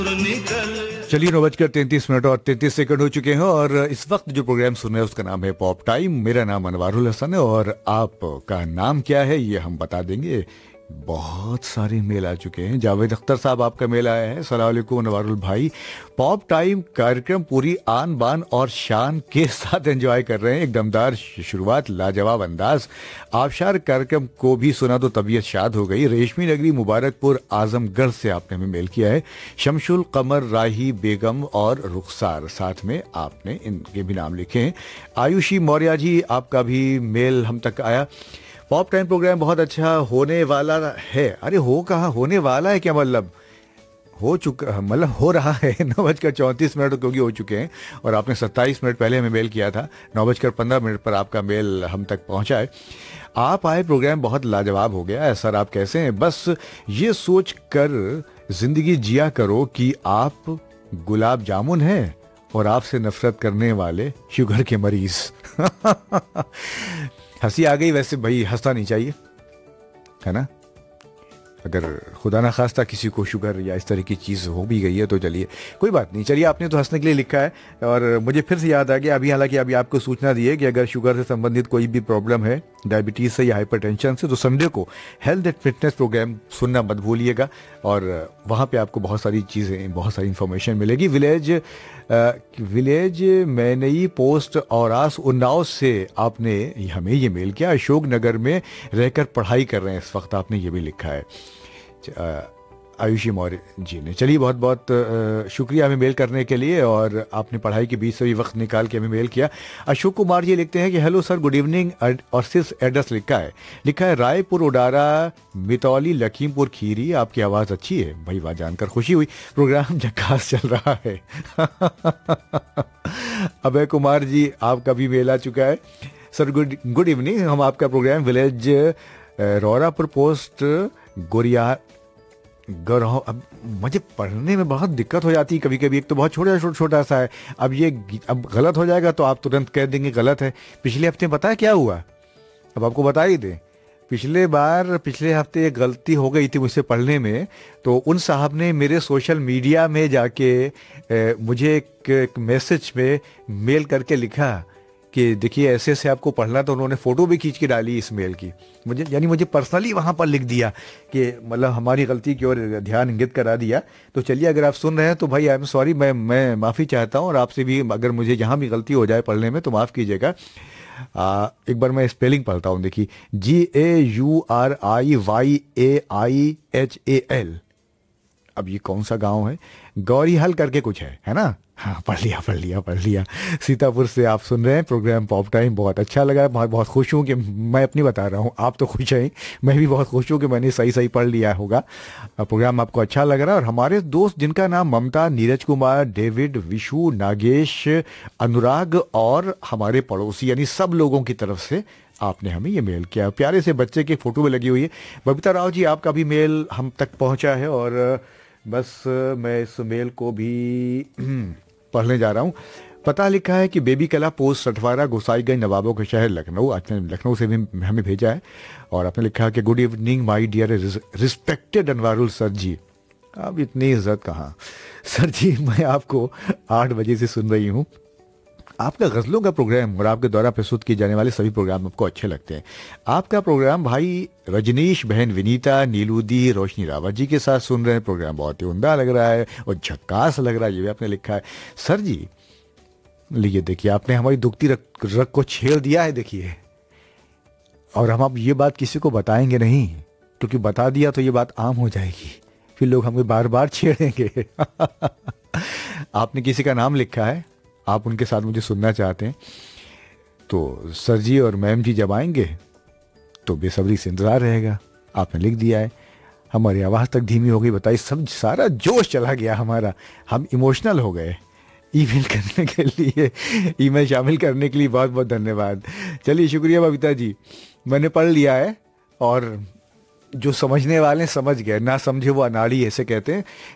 चलिए 9:33 और 33 सेकंड हो चुके हैं और इस वक्त जो प्रोग्राम सुन रहे हैं उसका नाम है पॉप टाइम। मेरा नाम अनवारुल हसन है और आपका नाम क्या है ये हम बता देंगे। बहुत सारे मेल आ चुके हैं। जावेद अख्तर साहब आपका मेल आया है। अस्सलाम वालेकुम अनवारुल भाई, पॉप टाइम कार्यक्रम पूरी आन बान और शान के साथ एंजॉय कर रहे हैं। एक दमदार शुरुआत, लाजवाब अंदाज। आबशार कार्यक्रम को भी सुना तो तबीयत शाद हो गई। रेशमी नगरी मुबारकपुर आजमगढ़ से आपने हमें मेल किया है। शमशुल कमर, राही बेगम और रुखसार, साथ में आपने इनके भी नाम लिखे हैं। आयुषी मौर्य जी, आपका भी मेल हम तक आया। पॉप टाइम प्रोग्राम बहुत अच्छा होने वाला है। अरे हो कहा होने वाला है, क्या मतलब हो चुका, मतलब हो रहा है। 9:34 क्योंकि हो चुके हैं और आपने 27 मिनट पहले हमें मेल किया था। 9:15 पर आपका मेल हम तक पहुंचा है। आप आए, प्रोग्राम बहुत लाजवाब हो गया है। सर आप कैसे हैं? बस ये सोच कर जिंदगी जिया करो कि आप गुलाब जामुन हैं और आपसे नफरत करने वाले शुगर के मरीज। हंसी आ गई। वैसे भाई हंसना नहीं चाहिए, है ना। अगर खुदा ना खास्ता किसी को शुगर या इस तरह की चीज़ हो भी गई है तो चलिए कोई बात नहीं। चलिए आपने तो हंसने के लिए लिखा है और मुझे फिर से याद आ गया अभी, हालांकि अभी आपको सूचना दी है कि अगर शुगर से संबंधित कोई भी प्रॉब्लम है, डायबिटीज़ से या हाइपरटेंशन से, तो संडे को हेल्थ एंड फिटनेस प्रोग्राम सुनना मत भूलिएगा और वहाँ पे आपको बहुत सारी चीज़ें, बहुत सारी इन्फॉर्मेशन मिलेगी। विलेज में नई पोस्ट और उन्नाव से आपने हमें ये मेल किया। अशोक नगर में रहकर पढ़ाई कर रहे हैं इस वक्त, आपने ये भी लिखा है आयुषी मौर्य जी ने। चलिए बहुत बहुत शुक्रिया हमें मेल करने के लिए और आपने पढ़ाई के बीच से भी वक्त निकाल के हमें मेल किया। अशोक कुमार जी लिखते हैं कि हेलो सर, गुड इवनिंग, और सिर्फ एड्रेस लिखा है रायपुर उडारा, मितौली, लखीमपुर खीरी। आपकी आवाज़ अच्छी है भाई, बात जानकर खुशी हुई। प्रोग्राम झकास चल रहा है। अभय कुमार जी आपका भी मेल आ चुका है। सर गुड इवनिंग, हम आपका प्रोग्राम विलेज रौरापुर पोस्ट गोरिया गौरव। अब मुझे पढ़ने में बहुत दिक्कत हो जाती है कभी कभी, एक तो बहुत छोटा सा है। अब गलत हो जाएगा तो आप तुरंत कह देंगे गलत है। पिछले हफ्ते पता है क्या हुआ, अब आपको बता ही दें। पिछले हफ्ते एक गलती हो गई थी मुझसे पढ़ने में, तो उन साहब ने मेरे सोशल मीडिया में जाके मुझे एक मैसेज में मेल करके लिखा कि देखिए ऐसे ऐसे आपको पढ़ना, तो उन्होंने फ़ोटो भी खींच के डाली इस मेल की। मुझे पर्सनली वहाँ पर लिख दिया कि मतलब हमारी गलती की ओर ध्यान इंगित करा दिया। तो चलिए अगर आप सुन रहे हैं तो भाई आई एम सॉरी, मैं माफ़ी चाहता हूँ और आपसे भी अगर मुझे यहाँ भी गलती हो जाए पढ़ने में तो माफ़ कीजिएगा। एक बार मैं स्पेलिंग पढ़ता हूँ, देखिए GAURIYAIHAL। अब ये कौन सा गांव है? गौरीहल करके कुछ है ना। हाँ पढ़ लिया। सीतापुर से आप सुन रहे हैं प्रोग्राम पॉप टाइम, बहुत अच्छा लगा। बहुत खुश हूँ कि मैं अपनी बता रहा हूँ, आप तो खुश हैं, मैं भी बहुत खुश हूँ कि मैंने सही पढ़ लिया होगा। प्रोग्राम आपको अच्छा लग रहा है। और हमारे दोस्त जिनका नाम ममता, नीरज कुमार, डेविड, विशु, नागेश, अनुराग और हमारे पड़ोसी, यानी सब लोगों की तरफ से आपने हमें ये मेल किया। प्यारे से बच्चे की फ़ोटो में लगी हुई है। बबीता राव जी आपका भी मेल हम तक पहुँचा है और बस मैं इस मेल को भी पढ़ने जा रहा हूँ। पता लिखा है कि बेबी कला पोस्ट सठवारा, गोसाईगंज, नवाबों के शहर, लखनऊ। आपने लखनऊ से भी हमें भेजा है और आपने लिखा है कि good evening my dear respected Anwarul sir जी। अब इतनी इज्जत कहाँ सर जी, मैं आपको 8 बजे से सुन रही हूँ। आपका गज़लों का प्रोग्राम और आपके द्वारा प्रस्तुत किए जाने वाले सभी प्रोग्राम आपको अच्छे लगते हैं। आपका प्रोग्राम भाई रजनीश, बहन विनीता, नीलूदी, रोशनी रावत जी के साथ सुन रहे हैं। प्रोग्राम बहुत ही उम्दा लग रहा है और झक्कास लग रहा है, ये भी आपने लिखा है। सर जी लीजिए, देखिए आपने हमारी दुखती रग को छेड़ दिया है, देखिए। और हम अब ये बात किसी को बताएंगे नहीं, क्योंकि बता दिया तो ये बात आम हो जाएगी, फिर लोग हमें बार बार छेड़ेंगे। आपने किसी का नाम लिखा है, आप उनके साथ मुझे सुनना चाहते हैं तो सर जी और मैम जी जब आएंगे तो बेसब्री से इंतज़ार रहेगा। आपने लिख दिया है। हमारी आवाज़ तक धीमी हो गई, बताइए, सब सारा जोश चला गया हमारा, हम इमोशनल हो गए। ईमेल करने के लिए, ईमेल शामिल करने के लिए बहुत बहुत धन्यवाद। चलिए शुक्रिया बबीता जी, मैंने पढ़ लिया है और जो समझने वाले समझ गए, ना समझे वो अनाड़ी, ऐसे कहते हैं।